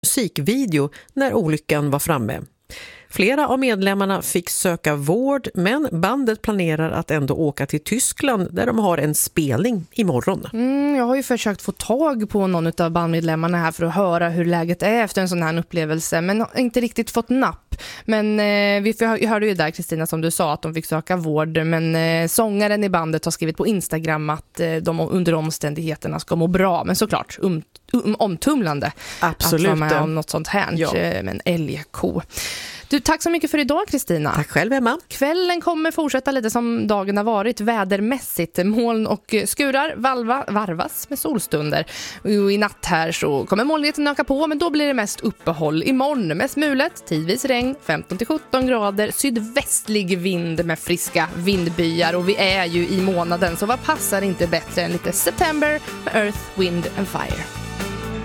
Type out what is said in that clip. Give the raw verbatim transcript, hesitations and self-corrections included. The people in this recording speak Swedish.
musikvideo när olyckan var framme. Flera av medlemmarna fick söka vård, men bandet planerar att ändå åka till Tyskland där de har en spelning imorgon. Mm, jag har ju försökt få tag på någon av bandmedlemmarna här för att höra hur läget är efter en sån här upplevelse, men har inte riktigt fått napp. Men eh, vi hörde ju där, Kristina, som du sa, att de fick söka vård, men eh, sångaren i bandet har skrivit på Instagram att eh, de under omständigheterna ska må bra, men såklart um, um, omtumlande. Absolut. Att vara med om något sånt här, ja. med en älgko. Du, tack så mycket för idag, Kristina. Tack själv, Emma. Kvällen kommer fortsätta lite som dagen har varit vädermässigt. Moln och skurar valva, varvas med solstunder. Och i natt här så kommer molnigheten öka på, men då blir det mest uppehåll. Imorgon mest mulet, tidvis regn, femton till sjutton grader, sydvästlig vind med friska vindbyar. Och vi är ju i månaden, så vad passar inte bättre än lite September med Earth, Wind and Fire.